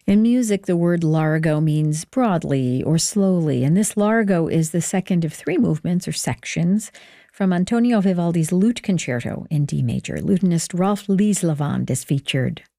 In music, the word largo means broadly or slowly, and this largo is the second of three movements or sections from Antonio Vivaldi's Lute Concerto in D major. Lutenist Rolf Lieslavand is featured.